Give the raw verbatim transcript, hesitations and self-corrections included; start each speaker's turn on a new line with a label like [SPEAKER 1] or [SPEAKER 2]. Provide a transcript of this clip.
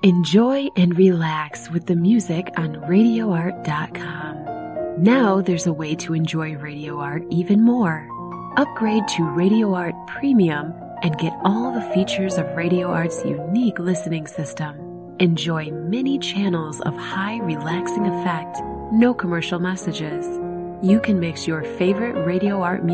[SPEAKER 1] Enjoy and relax with the music on radio art dot com. Now there's a way to enjoy Radio Art even more. Upgrade to Radio Art Premium and get all the features of Radio Art's unique listening system. Enjoy many channels of high relaxing effect, no commercial messages. You can mix your favorite Radio Art music